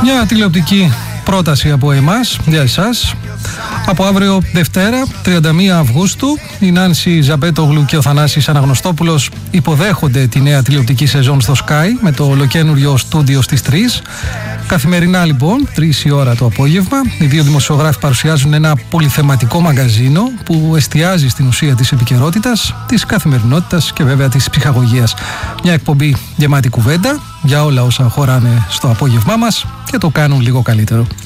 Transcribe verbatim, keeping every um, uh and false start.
Μια τηλεοπτική πρόταση από εμάς, για εσάς. Από αύριο Δευτέρα, τριάντα μία Αυγούστου, η Νάνση Ζαμπέτογλου και ο Θανάσης Αναγνωστόπουλος υποδέχονται τη νέα τηλεοπτική σεζόν στο Sky με το ολοκαίνουριο στούντιο στις τρεις. Καθημερινά λοιπόν, τρεις η ώρα το απόγευμα, οι δύο δημοσιογράφοι παρουσιάζουν ένα πολυθεματικό μαγκαζίνο που εστιάζει στην ουσία της επικαιρότητας, της καθημερινότητας και βέβαια της ψυχαγωγίας. Μια εκπομπή γεμάτη κουβέντα για όλα όσα χωράνε στο απόγευμά μας και το κάνουν λίγο καλύτερο.